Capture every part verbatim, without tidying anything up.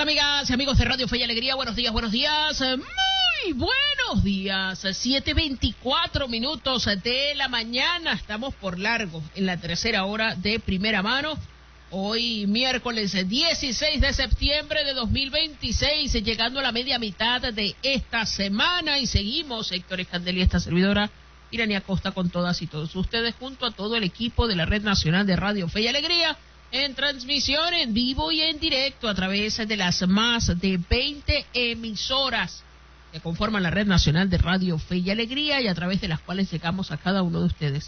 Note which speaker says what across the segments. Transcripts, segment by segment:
Speaker 1: tal, amigas y amigos de Radio Fe y Alegría? Buenos días, buenos días, muy buenos días. siete veinticuatro minutos de la mañana. Estamos por largo en la tercera hora de Primera Mano. Hoy miércoles dieciséis de septiembre de dos mil veintiséis, llegando a la media mitad de esta semana, y seguimos, Héctor Escandel y esta servidora Irania Costa, con todas y todos ustedes, junto a todo el equipo de la Red Nacional de Radio Fe y Alegría, en transmisión en vivo y en directo a través de las más de veinte emisoras que conforman la Red Nacional de Radio Fe y Alegría, y a través de las cuales llegamos a cada uno de ustedes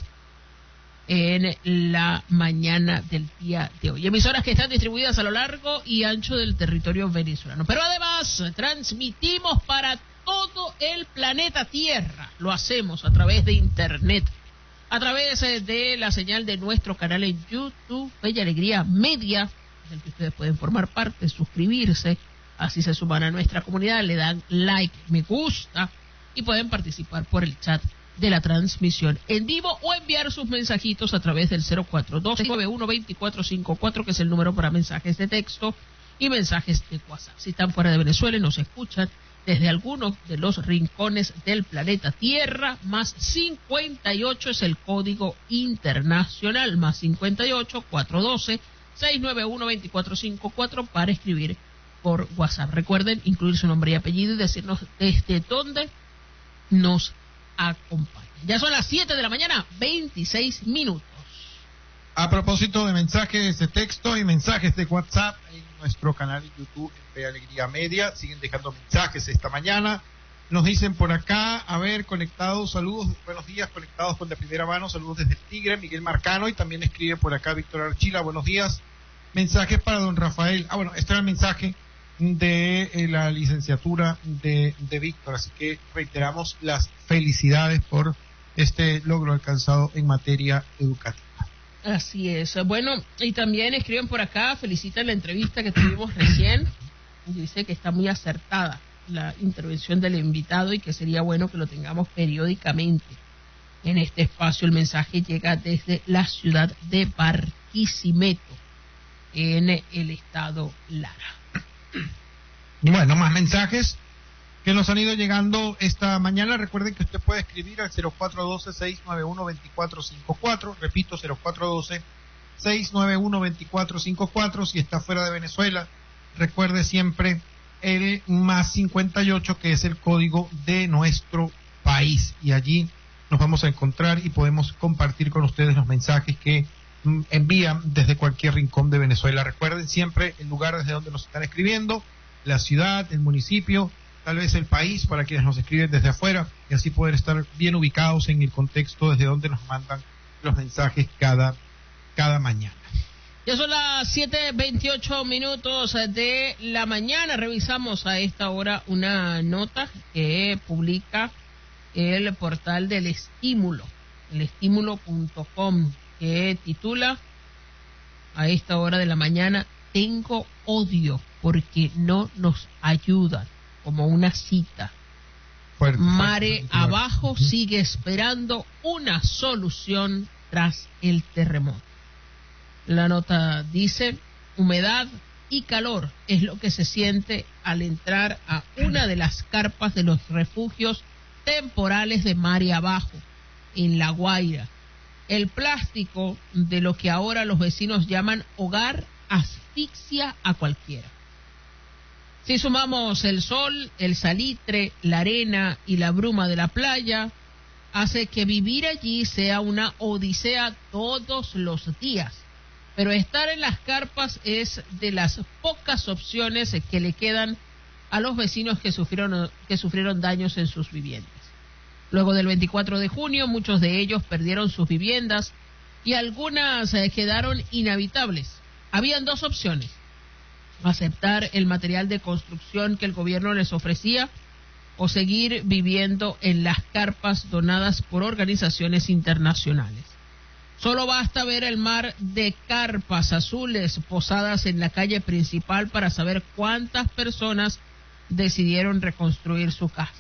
Speaker 1: en la mañana del día de hoy. Emisoras que están distribuidas a lo largo y ancho del territorio venezolano. Pero además transmitimos para todo el planeta Tierra. Lo hacemos a través de Internet, a través de la señal de nuestro canal en YouTube, Fe y Alegría Media, del que ustedes pueden formar parte, suscribirse, así se suman a nuestra comunidad, le dan like, me gusta, y pueden participar por el chat de la transmisión en vivo o enviar sus mensajitos a través del cero cuatro dos seis nueve uno dos cuatro cinco cuatro, que es el número para mensajes de texto y mensajes de WhatsApp. Si están fuera de Venezuela y nos escuchan desde algunos de los rincones del planeta Tierra, más cincuenta y ocho es el código internacional, más cincuenta y ocho, cuatrocientos doce, seiscientos noventa y uno, veinticuatro cincuenta y cuatro para escribir por WhatsApp. Recuerden incluir su nombre y apellido y decirnos desde dónde nos acompaña. Ya son las siete de la mañana, veintiséis minutos.
Speaker 2: A propósito de mensajes de texto y mensajes de WhatsApp, en nuestro canal de YouTube, Fe Alegría Media, siguen dejando mensajes esta mañana. Nos dicen por acá, a ver, conectados, saludos, buenos días, conectados con De Primera Mano, saludos desde el Tigre, Miguel Marcano, y también escribe por acá Víctor Archila, buenos días. Mensajes para don Rafael. Ah, bueno, este era el mensaje de eh, la licenciatura de, de Víctor, así que reiteramos las felicidades por este logro alcanzado en materia educativa.
Speaker 1: Así es. Bueno, y también escriben por acá, felicitan la entrevista que tuvimos recién, dice que está muy acertada la intervención del invitado y que sería bueno que lo tengamos periódicamente en este espacio. El mensaje llega desde la ciudad de Barquisimeto, en el estado Lara.
Speaker 2: Bueno, más mensajes que nos han ido llegando esta mañana. Recuerden que usted puede escribir al cero cuatro uno dos, seis nueve uno, dos cuatro cinco cuatro. Repito, cero cuatro uno dos, seis nueve uno, dos cuatro cinco cuatro. Si está fuera de Venezuela, recuerde siempre el más cincuenta y ocho, que es el código de nuestro país. Y allí nos vamos a encontrar y podemos compartir con ustedes los mensajes que mm, envían desde cualquier rincón de Venezuela. Recuerden siempre el lugar desde donde nos están escribiendo, la ciudad, el municipio, tal vez el país, para quienes nos escriben desde afuera, y así poder estar bien ubicados en el contexto desde donde nos mandan los mensajes cada, cada mañana.
Speaker 1: Ya son las siete veintiocho minutos de la mañana. Revisamos a esta hora una nota que publica el portal del Estímulo, el estímulo punto com, que titula a esta hora de la mañana: tengo odio porque no nos ayudan, como una cita.
Speaker 2: Fuerte,
Speaker 1: Mare
Speaker 2: fuerte,
Speaker 1: abajo
Speaker 2: fuerte.
Speaker 1: sigue esperando una solución tras el terremoto. La nota dice: humedad y calor es lo que se siente al entrar a una de las carpas de los refugios temporales de Mare abajo, en La Guaira. El plástico de lo que ahora los vecinos llaman hogar asfixia a cualquiera. Si sumamos el sol, el salitre, la arena y la bruma de la playa, hace que vivir allí sea una odisea todos los días. Pero estar en las carpas es de las pocas opciones que le quedan a los vecinos que sufrieron, que sufrieron daños en sus viviendas. Luego del veinticuatro de junio, muchos de ellos perdieron sus viviendas y algunas eh, quedaron inhabitables. Habían dos opciones: aceptar el material de construcción que el gobierno les ofrecía o seguir viviendo en las carpas donadas por organizaciones internacionales. Solo basta ver el mar de carpas azules posadas en la calle principal para saber cuántas personas decidieron reconstruir su casa.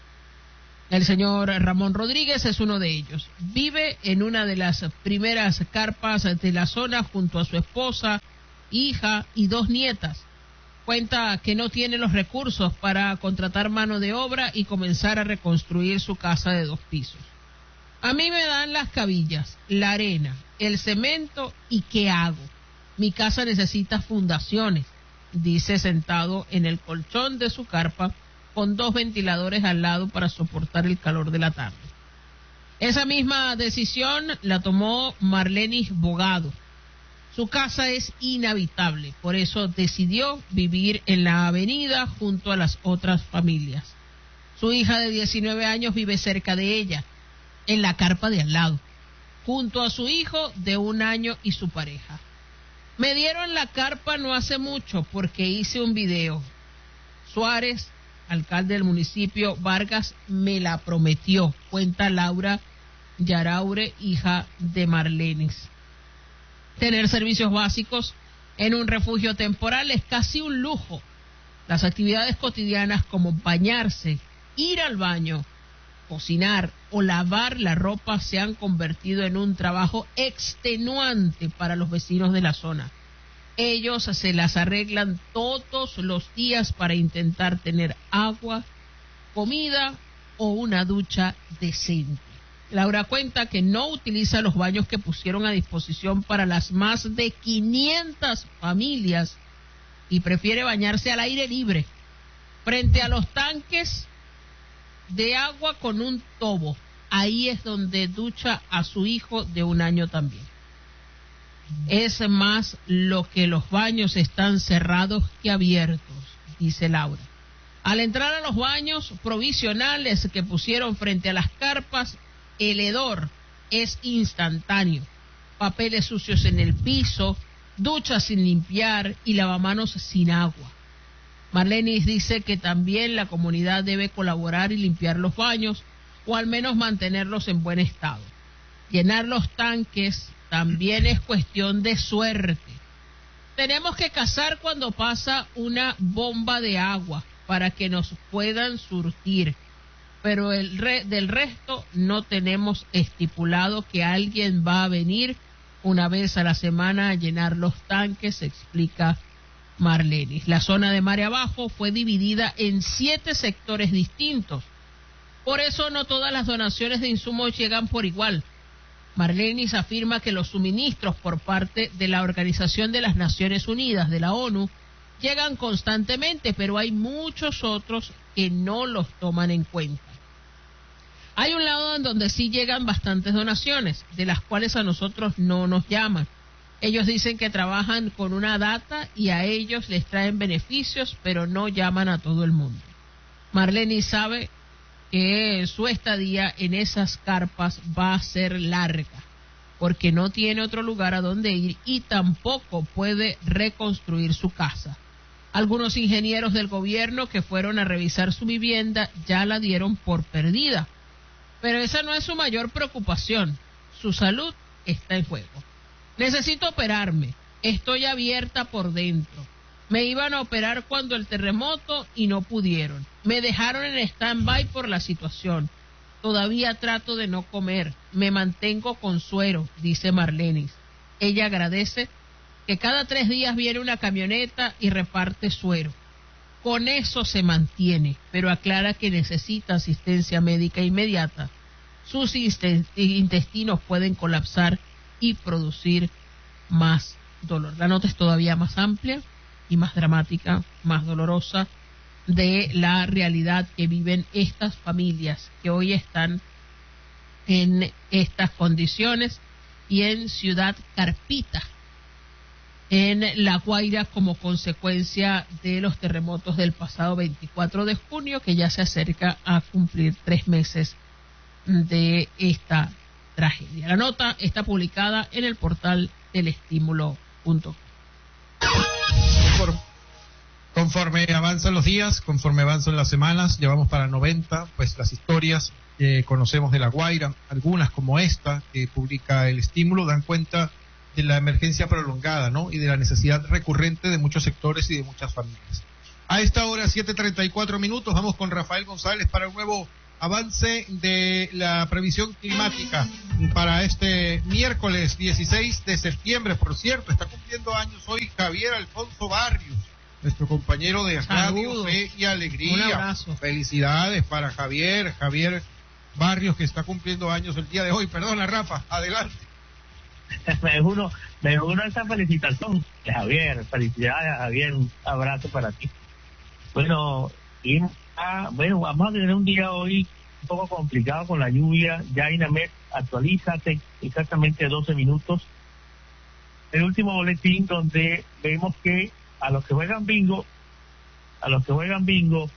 Speaker 1: El señor Ramón Rodríguez es uno de ellos. Vive en una de las primeras carpas de la zona junto a su esposa, hija y dos nietas. Cuenta que no tiene los recursos para contratar mano de obra y comenzar a reconstruir su casa de dos pisos. A mí me dan las cabillas, la arena, el cemento y ¿qué hago? Mi casa necesita fundaciones, dice sentado en el colchón de su carpa con dos ventiladores al lado para soportar el calor de la tarde. Esa misma decisión la tomó Marlenis Bogado. Su casa es inhabitable, por eso decidió vivir en la avenida junto a las otras familias. Su hija de diecinueve años vive cerca de ella, en la carpa de al lado, junto a su hijo de un año y su pareja. Me dieron la carpa no hace mucho porque hice un video. Suárez, alcalde del municipio, Vargas, me la prometió, cuenta Laura Yaraure, hija de Marlenis. Tener servicios básicos en un refugio temporal es casi un lujo. Las actividades cotidianas como bañarse, ir al baño, cocinar o lavar la ropa se han convertido en un trabajo extenuante para los vecinos de la zona. Ellos se las arreglan todos los días para intentar tener agua, comida o una ducha decente. Laura cuenta que no utiliza los baños que pusieron a disposición para las más de quinientas familias y prefiere bañarse al aire libre, frente a los tanques de agua con un tobo. Ahí es donde ducha a su hijo de un año también. Es más lo que los baños están cerrados que abiertos, dice Laura. Al entrar a los baños provisionales que pusieron frente a las carpas, el hedor es instantáneo. Papeles sucios en el piso, duchas sin limpiar y lavamanos sin agua. Marlenis dice que también la comunidad debe colaborar y limpiar los baños, o al menos mantenerlos en buen estado. Llenar los tanques también es cuestión de suerte. Tenemos que cazar cuando pasa una bomba de agua para que nos puedan surtir, pero el re- del resto no tenemos estipulado que alguien va a venir una vez a la semana a llenar los tanques, explica Marlenis. La zona de Mare Abajo fue dividida en siete sectores distintos. Por eso no todas las donaciones de insumos llegan por igual. Marlenis afirma que los suministros por parte de la Organización de las Naciones Unidas, de la ONU, llegan constantemente, pero hay muchos otros que no los toman en cuenta. Hay un lado en donde sí llegan bastantes donaciones, de las cuales a nosotros no nos llaman. Ellos dicen que trabajan con una data y a ellos les traen beneficios, pero no llaman a todo el mundo. Marlenis sabe que su estadía en esas carpas va a ser larga, porque no tiene otro lugar a donde ir y tampoco puede reconstruir su casa. Algunos ingenieros del gobierno que fueron a revisar su vivienda ya la dieron por perdida, pero esa no es su mayor preocupación. Su salud está en juego. Necesito operarme, estoy abierta por dentro. Me iban a operar cuando el terremoto y no pudieron. Me dejaron en stand-by por la situación. Todavía trato de no comer. Me mantengo con suero, dice Marlenis. Ella agradece que cada tres días viene una camioneta y reparte suero. Con eso se mantiene, pero aclara que necesita asistencia médica inmediata. Sus intestinos pueden colapsar y producir más dolor. La nota es todavía más amplia y más dramática, más dolorosa, de la realidad que viven estas familias que hoy están en estas condiciones y en Ciudad Carpita, en La Guaira, como consecuencia de los terremotos del pasado veinticuatro de junio, que ya se acerca a cumplir tres meses de esta tragedia. La nota está publicada en el portal del estímulo punto com.
Speaker 2: Conforme avanzan los días, conforme avanzan las semanas, llevamos para noventa, pues las historias que conocemos de La Guaira, algunas como esta que publica el estímulo, dan cuenta de la emergencia prolongada, ¿no? Y de la necesidad recurrente de muchos sectores y de muchas familias. A esta hora, siete treinta y cuatro minutos, vamos con Rafael González para un nuevo avance de la previsión climática para este miércoles dieciséis de septiembre. Por cierto, está cumpliendo años hoy Javier Alfonso Barrios, nuestro compañero de Radio
Speaker 1: Saludos.
Speaker 2: Fe y Alegría.
Speaker 1: Un abrazo.
Speaker 2: Felicidades para Javier, Javier Barrios, que está cumpliendo años el día de hoy. Perdona, Rafa, adelante.
Speaker 3: me uno, me uno a esa felicitación, Javier. Felicidades, Javier. Un abrazo para ti. Bueno, y, ah, bueno, vamos a tener un día hoy un poco complicado con la lluvia. Ya Inamet actualiza hace exactamente doce minutos el último boletín, donde vemos que a los que juegan bingo, a los que juegan bingo,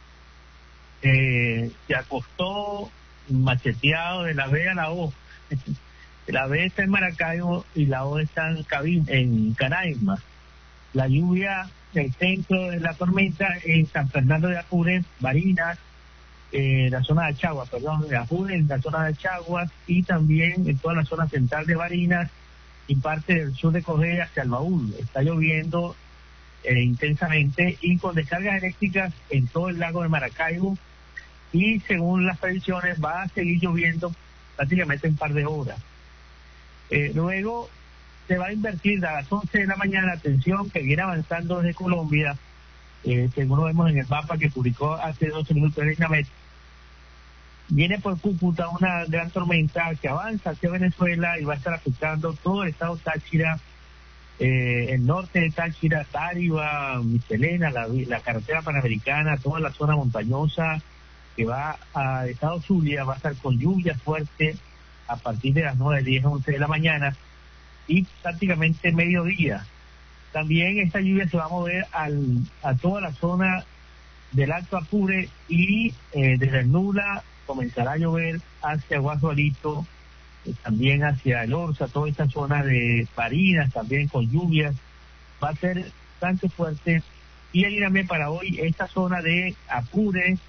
Speaker 3: eh, se acostó macheteado de la B a la O. La B está en Maracaibo y la O está en, Cabi, en Canaima. La lluvia, el centro de la tormenta en San Fernando de Apure, Barinas, eh, la zona de Achaguas, perdón, de Apure, en la zona de Achaguas, y también en toda la zona central de Barinas y parte del sur de Correa hacia el Baúl. Está lloviendo eh, intensamente y con descargas eléctricas en todo el lago de Maracaibo, y según las previsiones va a seguir lloviendo prácticamente un par de horas. Eh, luego se va a invertir a las once de la mañana, atención, que viene avanzando desde Colombia, eh, según lo vemos en el mapa que publicó hace doce minutos el INAMET. Viene por Cúcuta una gran tormenta que avanza hacia Venezuela y va a estar afectando todo el estado Táchira, eh, el norte de Táchira, Táriba, Michelena, la, la carretera panamericana, toda la zona montañosa que va a estado Zulia, va a estar con lluvia fuerte a partir de las nueve, diez, once de la mañana y prácticamente mediodía. También esta lluvia se va a mover al, a toda la zona del Alto Apure y eh, desde el Nula comenzará a llover hacia Guasualito, eh, también hacia el Orza, toda esta zona de Barinas, también con lluvias. Va a ser bastante fuerte. Y el INAME para hoy, esta zona de Apure,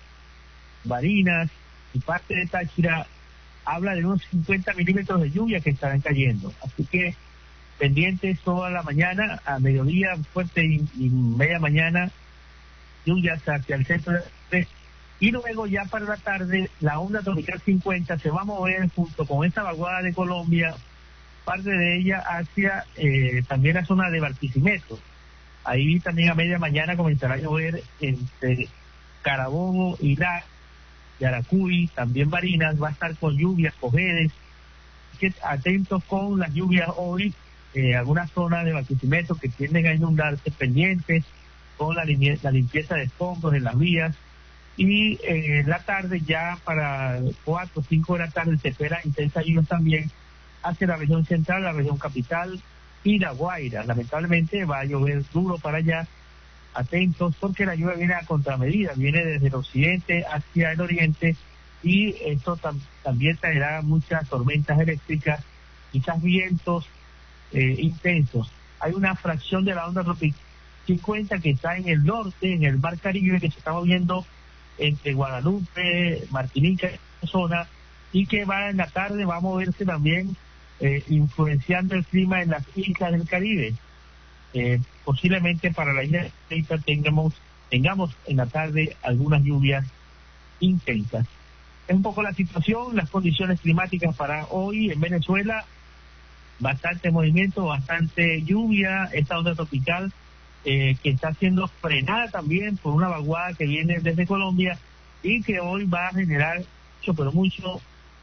Speaker 3: Barinas y parte de Táchira, habla de unos cincuenta milímetros de lluvia que estarán cayendo. Así que pendientes toda la mañana, a mediodía fuerte y, y media mañana, lluvias hacia el centro de... Y luego ya para la tarde, la onda tropical cincuenta se va a mover junto con esta vaguada de Colombia, parte de ella hacia eh, también la zona de Barquisimeto. Ahí también a media mañana comenzará a llover entre Carabobo y la Yaracuy, también Barinas, va a estar con lluvias, Cojedes. Que atentos con las lluvias hoy, eh, algunas zonas de Barquisimeto que tienden a inundarse, pendientes con la, limpieza, la limpieza de escombros en las vías. Y eh, en la tarde, ya para cuatro o cinco de la tarde, se espera intensa lluvia también hacia la región central, la región capital y La Guaira. Lamentablemente va a llover duro para allá. Atentos porque la lluvia viene a contramedida, viene desde el occidente hacia el oriente, y esto tam- también traerá muchas tormentas eléctricas, quizás vientos eh, intensos. Hay una fracción de la onda tropical cincuenta que está en el norte, en el mar Caribe, que se está moviendo entre Guadalupe, Martinica, zona, y que va en la tarde, va a moverse también, eh, influenciando el clima en las islas del Caribe. Eh, posiblemente para la isla de Ceiba tengamos, tengamos en la tarde algunas lluvias intensas. Es un poco la situación, las condiciones climáticas para hoy en Venezuela: bastante movimiento, bastante lluvia, esta onda tropical eh, que está siendo frenada también por una vaguada que viene desde Colombia y que hoy va a generar mucho, pero mucho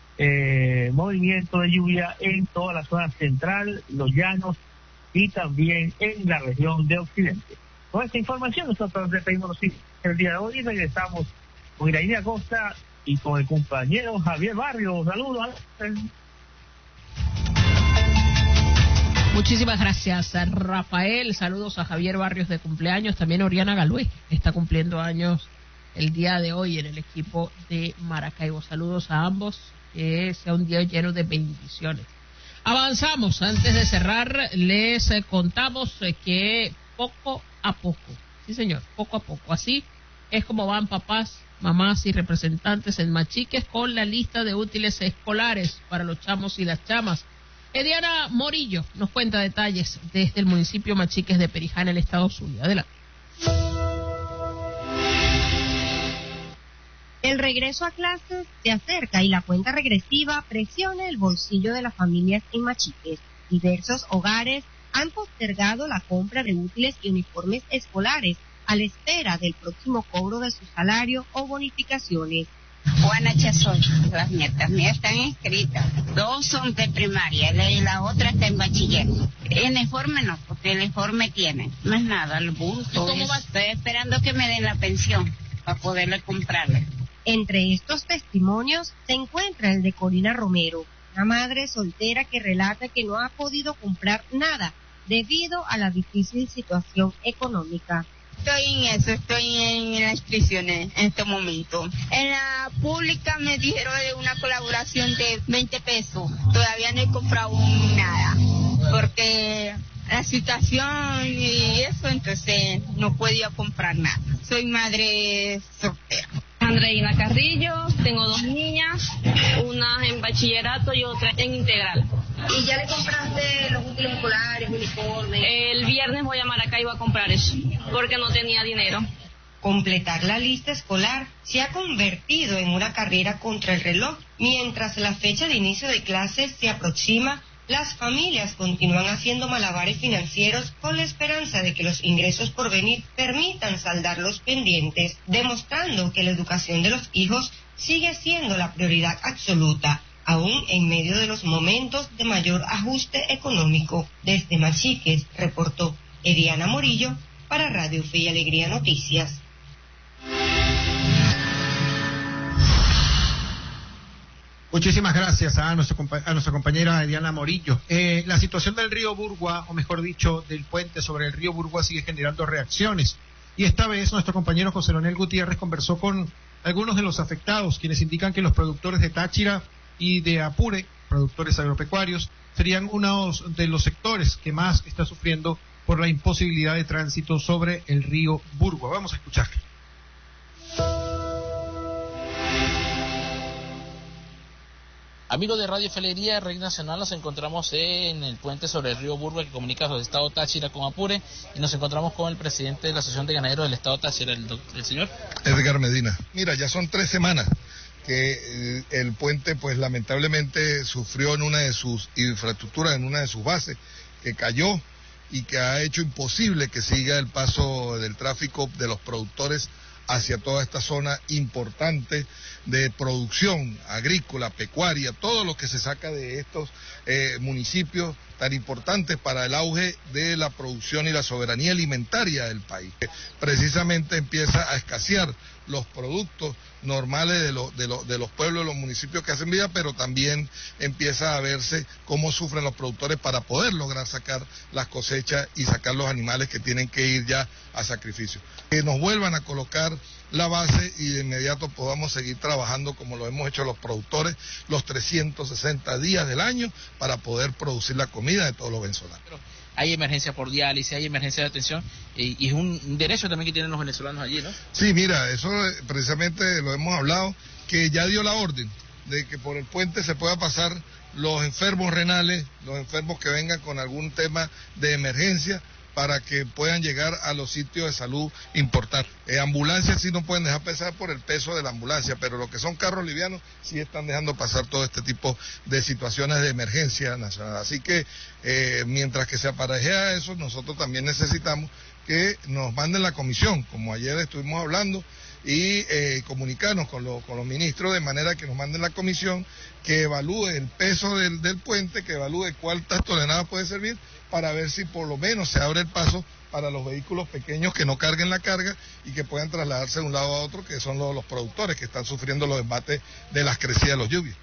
Speaker 3: eh, movimiento de lluvia en toda la zona central, los llanos y también en la región de Occidente. Con esta información nosotros despedimos el día de hoy y regresamos con Iraína Costa y con el compañero Javier Barrios. Saludos.
Speaker 1: Muchísimas gracias, Rafael. Saludos a Javier Barrios de cumpleaños. También Oriana Galué está cumpliendo años el día de hoy en el equipo de Maracaibo. Saludos a ambos. Que sea un día lleno de bendiciones. Avanzamos. Antes de cerrar, les contamos que poco a poco, sí señor, poco a poco, así es como van papás, mamás y representantes en Machiques con la lista de útiles escolares para los chamos y las chamas. Ediana Morillo nos cuenta detalles desde el municipio Machiques de Perijá, en el estado Zulia. Adelante.
Speaker 4: El regreso a clases se acerca y la cuenta regresiva presiona el bolsillo de las familias en Machiques. Diversos hogares han postergado la compra de útiles y uniformes escolares a la espera del próximo cobro de su salario o bonificaciones.
Speaker 5: Juana Chazón, las nietas mías están inscritas. Dos son de primaria y la otra está en bachiller. Uniforme no, porque el uniforme tiene. Más nada, el bulto. Estoy esperando que me den la pensión para poderle comprarle.
Speaker 4: Entre estos testimonios se encuentra el de Corina Romero, una madre soltera que relata que no ha podido comprar nada debido a la difícil situación económica.
Speaker 5: Estoy en eso, estoy en la inscripción en este momento. En la pública me dijeron de una colaboración de veinte pesos. Todavía no he comprado nada, porque la situación y eso, entonces no podía comprar nada. Soy madre soltera.
Speaker 6: Andreina Carrillo, tengo dos niñas, una en bachillerato y otra en integral.
Speaker 4: ¿Y ya le compraste los útiles escolares, uniformes?
Speaker 6: El viernes voy a Maracaibo a comprar eso, porque no tenía dinero.
Speaker 4: Completar la lista escolar se ha convertido en una carrera contra el reloj. Mientras la fecha de inicio de clases se aproxima, las familias continúan haciendo malabares financieros con la esperanza de que los ingresos por venir permitan saldar los pendientes, demostrando que la educación de los hijos sigue siendo la prioridad absoluta, aún en medio de los momentos de mayor ajuste económico. Desde Machiques, reportó Ediana Morillo para Radio Fe y Alegría Noticias.
Speaker 2: Muchísimas gracias a, nuestro, a nuestra compañera Diana Morillo. Eh, la situación del río Burgua, o mejor dicho, del puente sobre el río Burgua sigue generando reacciones. Y esta vez nuestro compañero José Leonel Gutiérrez conversó con algunos de los afectados, quienes indican que los productores de Táchira y de Apure, productores agropecuarios, serían uno de los sectores que más está sufriendo por la imposibilidad de tránsito sobre el río Burgua. Vamos a escuchar.
Speaker 7: Amigos de Radio Fe y Alegría, Red Nacional, nos encontramos en el puente sobre el río Burgua que comunica los estados Táchira con Apure y nos encontramos con el presidente de la Asociación de Ganaderos del estado Táchira, el, el señor
Speaker 8: Edgar Medina. Mira, ya son tres semanas que el puente pues lamentablemente sufrió en una de sus infraestructuras, en una de sus bases, que cayó y que ha hecho imposible que siga el paso del tráfico de los productores hacia toda esta zona importante de producción agrícola, pecuaria, todo lo que se saca de estos eh, municipios tan importantes para el auge de la producción y la soberanía alimentaria del país. Precisamente empieza a escasear los productos normales de, lo, de, lo, de los pueblos, de los municipios que hacen vida, pero también empieza a verse cómo sufren los productores para poder lograr sacar las cosechas y sacar los animales que tienen que ir ya a sacrificio. Que nos vuelvan a colocar la base y de inmediato podamos seguir trabajando como lo hemos hecho los productores los trescientos sesenta días del año para poder producir la comida de todos los venezolanos.
Speaker 7: Hay emergencia por diálisis, hay emergencia de atención y, y es un derecho también que tienen los venezolanos allí, ¿no?
Speaker 8: Sí, mira, eso precisamente lo hemos hablado, que ya dio la orden de que por el puente se pueda pasar los enfermos renales, los enfermos que vengan con algún tema de emergencia, para que puedan llegar a los sitios de salud importantes. Eh, ambulancias sí no pueden dejar pasar por el peso de la ambulancia, pero lo que son carros livianos sí están dejando pasar todo este tipo de situaciones de emergencia nacional. Así que eh, mientras que se aparejea eso, nosotros también necesitamos que nos manden la comisión, como ayer estuvimos hablando, y eh, comunicarnos con, lo, con los ministros de manera que nos manden la comisión, que evalúe el peso del, del puente, que evalúe cuántas toneladas puede servir, para ver si por lo menos se abre el paso para los vehículos pequeños que no carguen la carga y que puedan trasladarse de un lado a otro, que son los, los productores que están sufriendo los embates de las crecidas de los lluvias.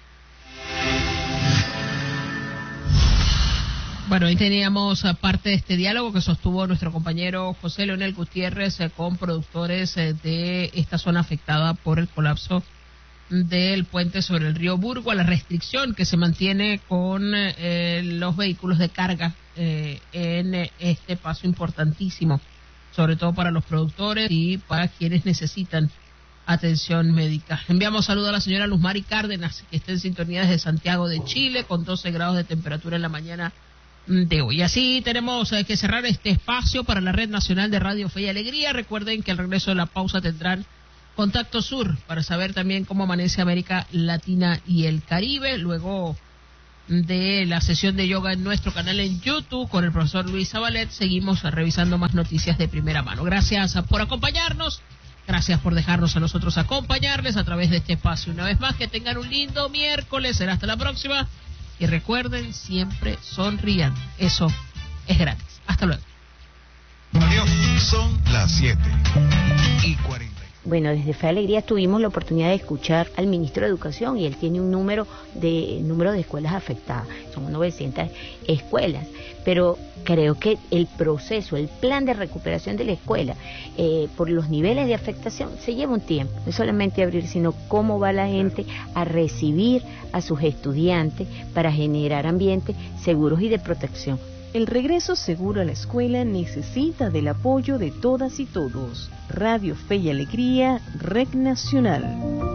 Speaker 1: Bueno, ahí teníamos parte de este diálogo que sostuvo nuestro compañero José Leonel Gutiérrez eh, con productores eh, de esta zona afectada por el colapso del puente sobre el río Burgua, la restricción que se mantiene con eh, los vehículos de carga eh, en eh, este paso importantísimo, sobre todo para los productores y para quienes necesitan atención médica. Enviamos saludo a la señora Luz Mari Cárdenas, que está en sintonía desde Santiago de Chile, con doce grados de temperatura en la mañana de hoy. Así tenemos eh, que cerrar este espacio para la Red Nacional de Radio Fe y Alegría. Recuerden que al regreso de la pausa tendrán Contacto Sur para saber también cómo amanece América Latina y el Caribe. Luego de la sesión de yoga en nuestro canal en YouTube con el profesor Luis Zabalet. Seguimos revisando más noticias de primera mano. Gracias por acompañarnos, gracias por dejarnos a nosotros acompañarles a través de este espacio. Una vez más, que tengan un lindo miércoles, será hasta la próxima. Y recuerden, siempre sonrían, eso es gratis. Hasta luego.
Speaker 2: Adiós, son las siete y cuarenta.
Speaker 9: Bueno, desde Fe Alegría tuvimos la oportunidad de escuchar al ministro de Educación y él tiene un número de número de escuelas afectadas, son novecientas escuelas, pero creo que el proceso, el plan de recuperación de la escuela, eh, por los niveles de afectación, se lleva un tiempo, no solamente abrir, sino cómo va la gente a recibir a sus estudiantes para generar ambientes seguros y de protección.
Speaker 10: El regreso seguro a la escuela necesita del apoyo de todas y todos. Radio Fe y Alegría, Red Nacional.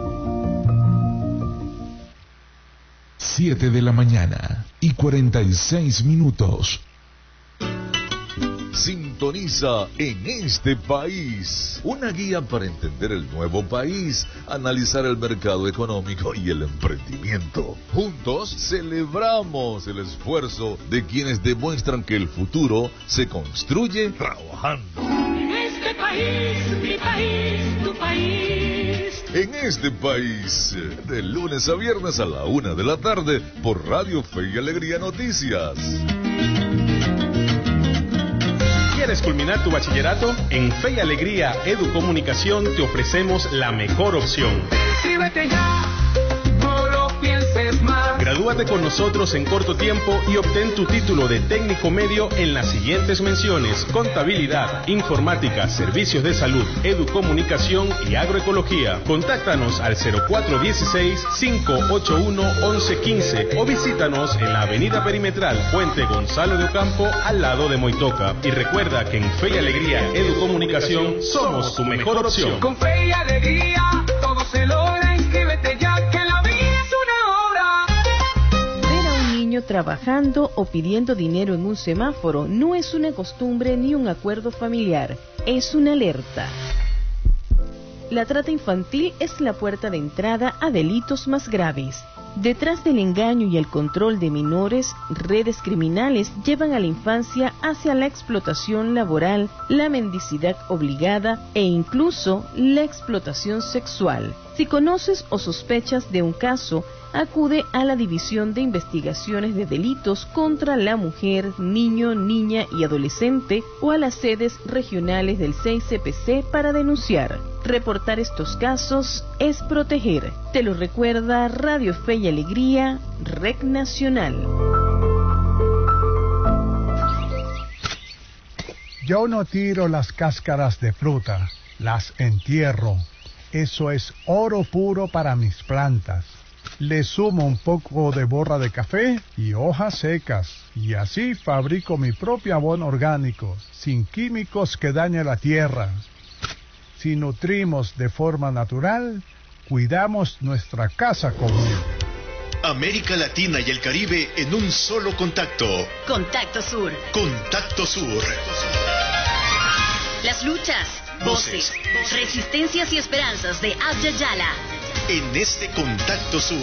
Speaker 11: Siete de la mañana y cuarenta y seis minutos. Sintoniza En Este País, una guía para entender el nuevo país, analizar el mercado económico y el emprendimiento. Juntos celebramos el esfuerzo de quienes demuestran que el futuro se construye trabajando.
Speaker 12: En este país, mi país, tu país.
Speaker 11: En Este País, de lunes a viernes a la una de la tarde, por Radio Fe y Alegría Noticias.
Speaker 13: ¿Quieres culminar tu bachillerato? En Fe y Alegría Educomunicación te ofrecemos la mejor opción.
Speaker 12: Inscríbete ya, no lo pienses más.
Speaker 13: Gradúate con nosotros en corto tiempo y obtén tu título de técnico medio en las siguientes menciones: contabilidad, informática, servicios de salud, educomunicación y agroecología. Contáctanos al cero cuatro uno seis, cinco ocho uno, once quince o visítanos en la avenida Perimetral, Puente Gonzalo de Ocampo, al lado de Moitoca. Y recuerda que en Fe y Alegría Educomunicación somos tu mejor opción.
Speaker 12: Con Fe y Alegría todo se logra. Inscríbete ya, que la vida es una obra.
Speaker 10: Ver a un niño trabajando o pidiendo dinero en un semáforo no es una costumbre ni un acuerdo familiar, es una alerta. La trata infantil es la puerta de entrada a delitos más graves. Detrás del engaño y el control de menores, redes criminales llevan a la infancia hacia la explotación laboral, la mendicidad obligada e incluso la explotación sexual. Si conoces o sospechas de un caso, acude a la División de Investigaciones de Delitos contra la Mujer, Niño, Niña y Adolescente o a las sedes regionales del C I C P C para denunciar. Reportar estos casos es proteger. Te lo recuerda Radio Fe y Alegría, Red Nacional.
Speaker 14: Yo no tiro las cáscaras de fruta, las entierro. Eso es oro puro para mis plantas. Le sumo un poco de borra de café y hojas secas, y así fabrico mi propio abono orgánico, sin químicos que dañen la tierra. Si nutrimos de forma natural, cuidamos nuestra casa común.
Speaker 15: América Latina y el Caribe en un solo contacto.
Speaker 16: Contacto Sur.
Speaker 15: Contacto Sur.
Speaker 16: Las luchas, voces, voces resistencias y esperanzas de Abya Yala.
Speaker 15: En este Contacto Sur.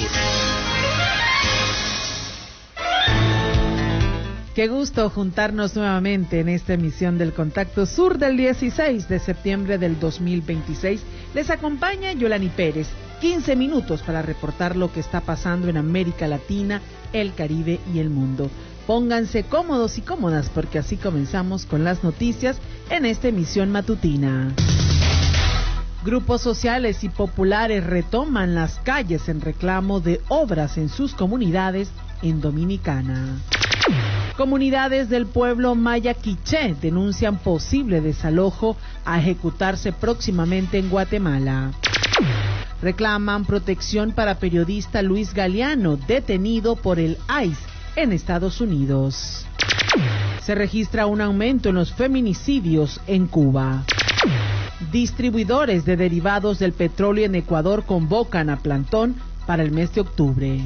Speaker 17: Qué gusto juntarnos nuevamente en esta emisión del Contacto Sur del dieciséis de septiembre del dos mil veintiséis. Les acompaña Yolani Pérez. quince minutos para reportar lo que está pasando en América Latina, el Caribe y el mundo. Pónganse cómodos y cómodas porque así comenzamos con las noticias en esta emisión matutina. Grupos sociales y populares retoman las calles en reclamo de obras en sus comunidades en Dominicana. Comunidades del pueblo maya quiché denuncian posible desalojo a ejecutarse próximamente en Guatemala. Reclaman protección para periodista Luis Galeano, detenido por el I C E en Estados Unidos. Se registra un aumento en los feminicidios en Cuba. Distribuidores de derivados del petróleo en Ecuador convocan a plantón para el mes de octubre.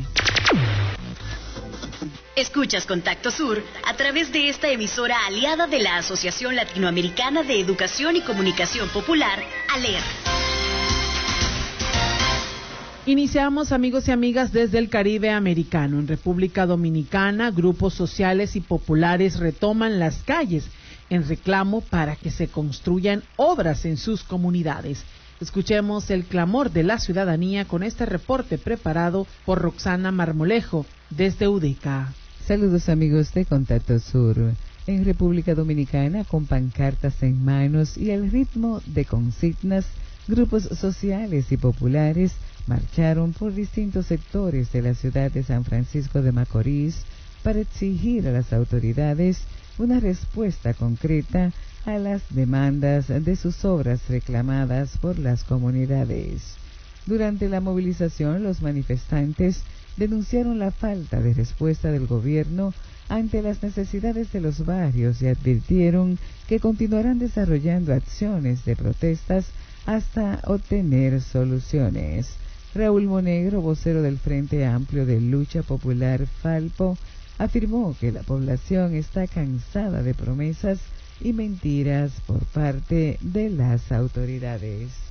Speaker 16: Escuchas Contacto Sur a través de esta emisora aliada de la Asociación Latinoamericana de Educación y Comunicación Popular, ALER.
Speaker 17: Iniciamos, amigos y amigas, desde el Caribe americano. En República Dominicana, grupos sociales y populares retoman las calles en reclamo para que se construyan obras en sus comunidades. Escuchemos el clamor de la ciudadanía con este reporte preparado por Roxana Marmolejo desde UDECA.
Speaker 18: Saludos, amigos de Contacto Sur. En República Dominicana, con pancartas en manos y al ritmo de consignas, grupos sociales y populares marcharon por distintos sectores de la ciudad de San Francisco de Macorís para exigir a las autoridades una respuesta concreta a las demandas de sus obras reclamadas por las comunidades. Durante la movilización, los manifestantes denunciaron la falta de respuesta del gobierno ante las necesidades de los barrios y advirtieron que continuarán desarrollando acciones de protestas hasta obtener soluciones. Raúl Monegro, vocero del Frente Amplio de Lucha Popular Falpo, afirmó que la población está cansada de promesas y mentiras por parte de las autoridades.